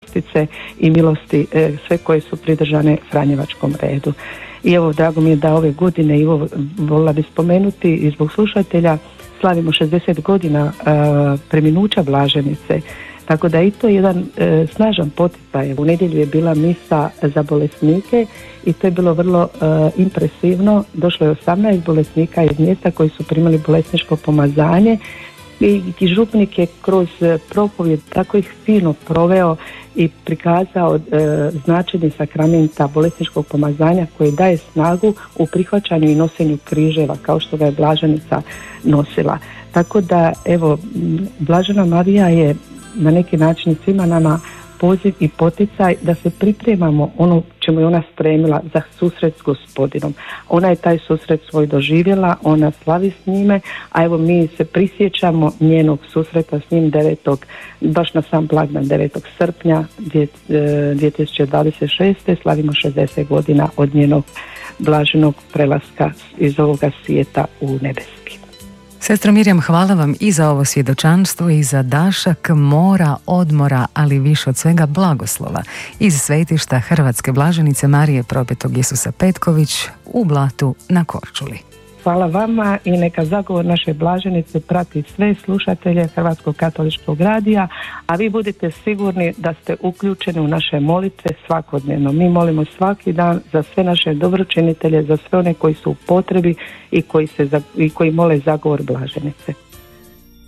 častice i milosti sve koje su pridržane Franjevačkom redu. I evo, drago mi je da ove godine, i ovo volila bi spomenuti i zbog slušatelja, slavimo 60 godina preminuća blaženice, tako da i to je jedan snažan poticaj. U nedjelju je bila misa za bolesnike i to je bilo vrlo impresivno. Došlo je 18 bolesnika iz mjesta koji su primali bolesničko pomazanje i župnik je kroz propovjed tako ih fino proveo i prikazao značenje sakramenta bolesničkog pomazanja koje daje snagu u prihvaćanju i nosenju križeva kao što ga je blaženica nosila. Tako da evo, Blažena Marija je na neki način svima nama poziv i poticaj da se pripremamo ono čemu je ona stremila za susret s Gospodinom. Ona je taj susret svoj doživjela, ona slavi s njime, a evo mi se prisjećamo njenog susreta s njim baš na sam blagdan 9. srpnja 2026. slavimo 60 godina od njenog blaženog prelaska iz ovoga svijeta u nebeski. Sestra Mirjam, hvala vam i za ovo svjedočanstvo i za dašak mora, odmora, ali više od svega blagoslova iz svetišta Hrvatske blaženice Marije Propetog Isusa Petković u Blatu na Korčuli. Hvala vama i neka zagovor naše blaženice prati sve slušatelje Hrvatskog katoličkog radija, a vi budite sigurni da ste uključeni u naše molitve svakodnevno. Mi molimo svaki dan za sve naše dobročinitelje, za sve one koji su u potrebi i koji mole zagovor blaženice.